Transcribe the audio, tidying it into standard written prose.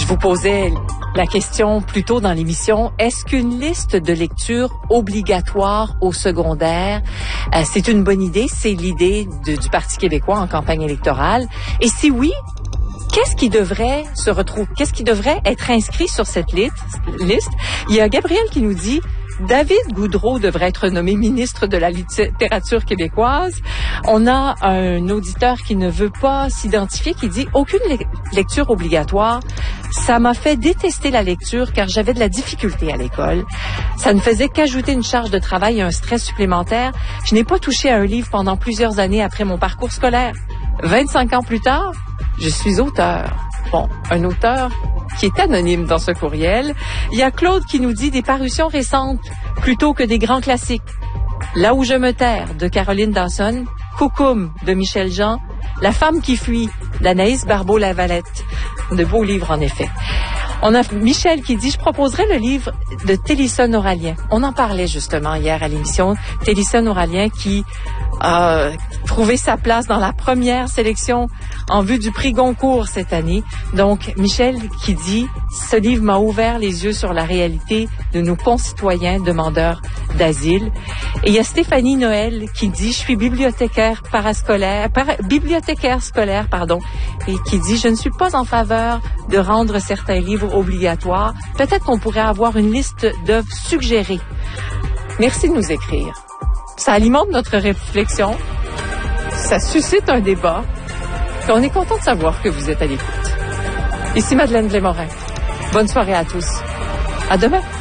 vous posais la question plus tôt dans l'émission, est-ce qu'une liste de lecture obligatoire au secondaire, c'est une bonne idée? C'est l'idée du Parti québécois en campagne électorale. Et si oui, qu'est-ce qui devrait être inscrit sur cette liste? Il y a Gabriel qui nous dit David Goudreau devrait être nommé ministre de la littérature québécoise. On a un auditeur qui ne veut pas s'identifier, qui dit « Aucune lecture obligatoire. Ça m'a fait détester la lecture car j'avais de la difficulté à l'école. Ça ne faisait qu'ajouter une charge de travail et un stress supplémentaire. Je n'ai pas touché à un livre pendant plusieurs années après mon parcours scolaire. 25 ans plus tard, je suis auteur. » Bon, un auteur qui est anonyme dans ce courriel. Il y a Claude qui nous dit des parutions récentes plutôt que des grands classiques. Là où je me terre de Caroline Dawson, Coucoum de Michel Jean, La femme qui fuit d'Anaïs Barbeau-Lavalette. De beaux livres en effet. On a Michel qui dit, je proposerais le livre de Télissa Noralien. On en parlait justement hier à l'émission. Télissa Noralien qui a trouvé sa place dans la première sélection en vue du prix Goncourt cette année. Donc, Michel qui dit, ce livre m'a ouvert les yeux sur la réalité de nos concitoyens demandeurs d'asile. Et il y a Stéphanie Noël qui dit, je suis bibliothécaire scolaire, et qui dit, je ne suis pas en faveur de rendre certains livres obligatoires. Peut-être qu'on pourrait avoir une liste d'œuvres suggérées. Merci de nous écrire. Ça alimente notre réflexion, ça suscite un débat, et on est content de savoir que vous êtes à l'écoute. Ici Madeleine Blais-Morin. Bonne soirée à tous. À demain.